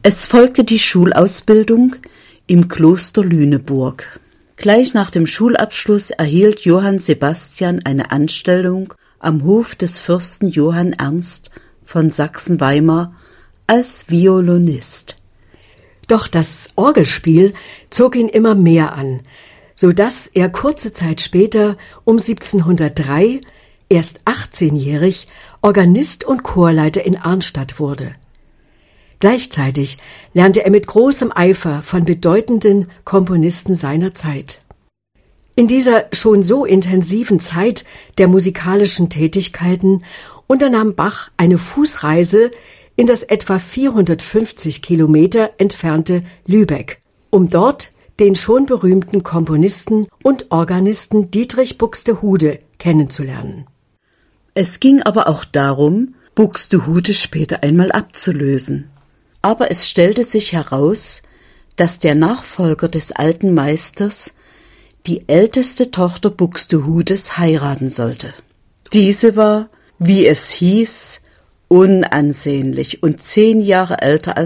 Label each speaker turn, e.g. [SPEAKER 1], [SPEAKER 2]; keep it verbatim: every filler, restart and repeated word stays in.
[SPEAKER 1] Es folgte die Schulausbildung im Kloster Lüneburg. Gleich nach dem Schulabschluss erhielt Johann Sebastian eine Anstellung am Hof des Fürsten Johann Ernst von Sachsen-Weimar als Violinist.
[SPEAKER 2] Doch das Orgelspiel zog ihn immer mehr an, so dass er kurze Zeit später, um siebzehnhundertdrei, erst achtzehnjährig, Organist und Chorleiter in Arnstadt wurde. Gleichzeitig lernte er mit großem Eifer von bedeutenden Komponisten seiner Zeit. In dieser schon so intensiven Zeit der musikalischen Tätigkeiten unternahm Bach eine Fußreise in das etwa vierhundertfünfzig Kilometer entfernte Lübeck, um dort den schon berühmten Komponisten und Organisten Dietrich Buxtehude kennenzulernen.
[SPEAKER 1] Es ging aber auch darum, Buxtehude später einmal abzulösen. Aber es stellte sich heraus, dass der Nachfolger des alten Meisters die älteste Tochter Buxtehudes heiraten sollte. Diese war, wie es hieß, unansehnlich und zehn Jahre älter als